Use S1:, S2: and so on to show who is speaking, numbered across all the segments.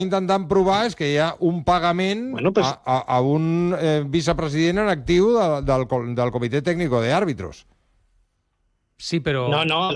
S1: intentant provar és que hi ha un pagament a un vicepresident en actiu del Comitè Técnico de Árbitros.
S2: Sí, però...
S3: No,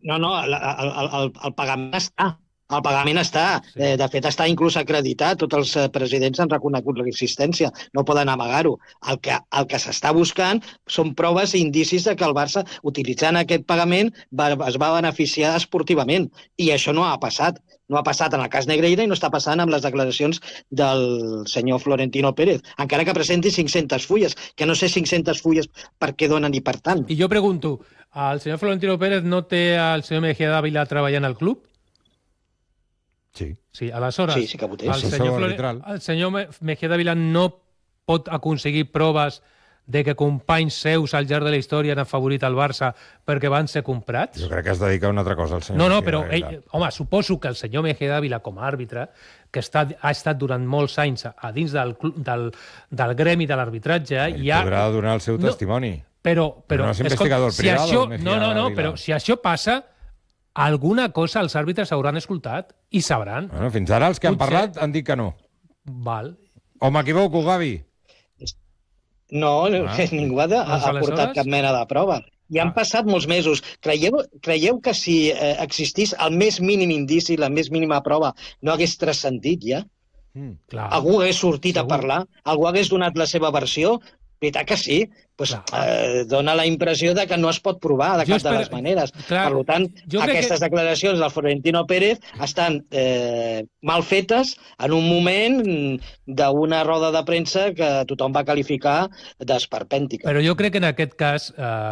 S3: el pagament està. El pagament està. Sí. De fet, està inclús acreditat. Tots els presidents han reconegut l'existència. No poden amagar-ho. El que s'està buscant són proves i indicis de que el Barça, utilitzant aquest pagament, es va beneficiar esportivament. I això no ha passat. No ha passat en el cas Negreira i no està passant amb les declaracions del senyor Florentino Pérez. Encara que presenti 500 fulles, que no sé 500 fulles per què donen i per tant.
S2: I jo pregunto, el senyor Florentino Pérez no té el senyor Mejía Dávila treballant al club?
S1: Sí.
S2: Sí, aleshores,
S3: sí que ho té.
S2: El senyor Mejía Dávila no pot aconseguir proves de que companys seus al llarg de la història han afavorit el Barça perquè van ser comprats?
S1: Jo crec que es dedica a una altra cosa, el senyor.
S2: No, però, home, suposo que el senyor Mejía Dávila, com a àrbitre, que ha estat durant molts anys a dins del gremi de l'arbitratge...
S1: Podrà donar el seu testimoni.
S2: Però
S1: no és investigador privat.
S2: Però si això passa, alguna cosa els àrbitres hauran escoltat i sabran.
S1: Bueno, fins ara els que han parlat han dit que no.
S2: Val.
S1: O m'equivoco, Gavi?
S3: No, ningú ha aportat cap mena de prova. I han passat molts mesos. Creieu que si existís el més mínim indici, la més mínima prova, no hagués transcendit ja? Algú hagués sortit a parlar? Algú hagués donat la seva versió? Veritat que sí. Dona la impressió de que no es pot provar de cap de les maneres. Per tant, aquestes declaracions del Florentino Pérez estan mal fetes en un moment d'una roda de premsa que tothom va qualificar d'esperpèntica.
S2: Però jo crec que en aquest cas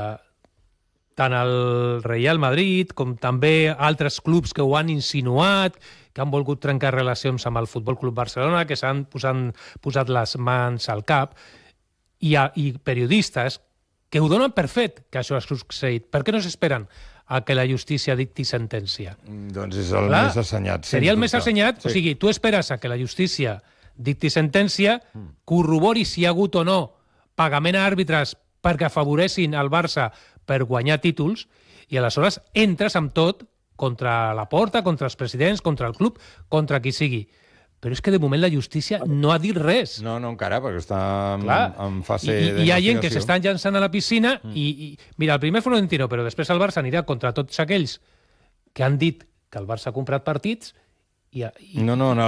S2: tant el Real Madrid com també altres clubs que ho han insinuat, que han volgut trencar relacions amb el Futbol Club Barcelona, que s'han posat les mans al cap, i periodistes que ho donen per fet que això ha succeït. Per què no s'esperen a que la justícia dicti sentència?
S1: Doncs és el més assenyat.
S2: Seria el més assenyat? Sí. O sigui, tu esperes a que la justícia dicti sentència, corrobori si hi ha hagut o no pagament a àrbitres perquè afavoressin el Barça per guanyar títols, i aleshores entres amb tot contra la Porta, contra els presidents, contra el club, contra qui sigui. Però és que de moment la justícia no ha dit res.
S1: No, encara, perquè està en fase d'investigació.
S2: I hi ha gent que s'estan llançant a la piscina i mira, el primer Florentino, però després el Barça anirà contra tots aquells que han dit que el Barça ha comprat partits i
S1: en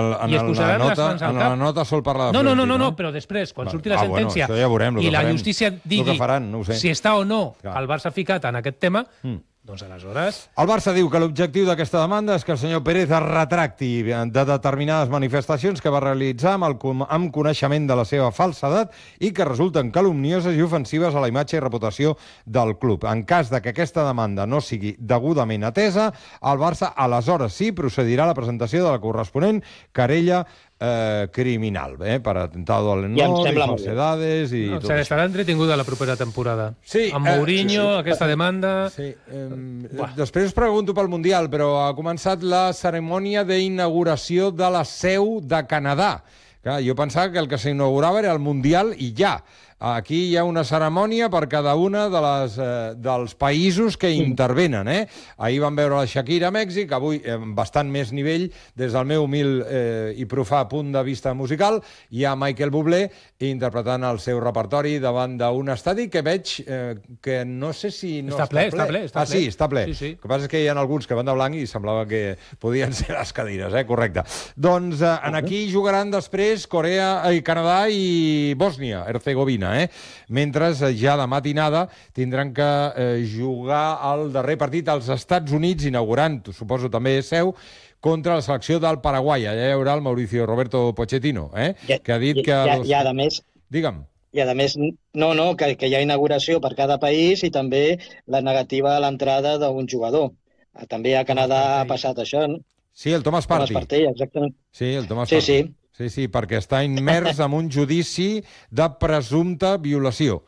S1: la nota sol parlar de Florentino.
S2: No, però després, quan surti la sentència i la justícia digui si està o no el Barça ficat en aquest tema, doncs aleshores...
S1: El Barça diu que l'objectiu d'aquesta demanda és que el senyor Pérez es retracti de determinades manifestacions que va realitzar amb coneixement de la seva falsedat i que resulten calumnioses i ofensives a la imatge i reputació del club. En cas de que aquesta demanda no sigui degudament atesa, el Barça aleshores sí procedirà a la presentació de la corresponent querella criminal, per atentado al honor i falsedades i tot això.
S2: Estarà entretinguda la propera temporada.
S1: Sí,
S2: amb Mourinho, aquesta demanda...
S1: Sí. Després us pregunto pel Mundial, però ha començat la cerimònia d'inauguració de la seu de Canadà. Clar, jo pensava que el que s'inaugurava era el Mundial i ja. Aquí hi ha una cerimònia per cada una dels països que intervenen. Ahir vam veure la Shakira a Mèxic, avui bastant més nivell, des del meu humil i profà punt de vista musical, hi ha Michael Bublé interpretant el seu repertori davant d'un estadi que veig que no sé si no està ple. Sí, està ple. Sí. El que passa és que hi ha alguns que van de blanc i semblava que podien ser les cadires, correcte. Doncs aquí jugaran després Canadà i Bòsnia-Hercegovina. Mentre ja de matinada tindran que jugar el darrer partit als Estats Units, inaugurant, suposo també seu, contra la selecció del Paraguai. Allà hi haurà el Mauricio Roberto Pochettino, que ha dit que...
S3: I a més...
S1: Digue'm.
S3: I a més, que hi ha inauguració per cada país i també la negativa a l'entrada d'un jugador. També a Canadà ha passat això, no?
S1: Sí, el Thomas Partey.
S3: Exactament.
S1: Sí, el Thomas Partey. Sí, perquè està immers en un judici de presumpta violació.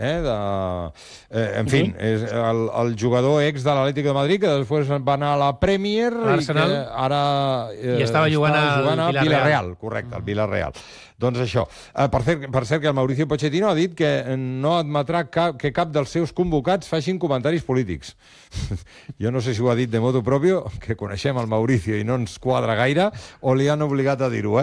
S1: En fi, és el jugador ex de l'Atlético de Madrid, que després va anar a la Premier i que ara
S2: estava jugant
S1: a Villarreal. Correcte, al Villarreal. Doncs això. Per cert, que el Mauricio Pochettino ha dit que no admetrà que cap dels seus convocats facin comentaris polítics. Jo no sé si ho ha dit de motu propio, que coneixem el Mauricio i no ens quadra gaire, o li han obligat a dir-ho,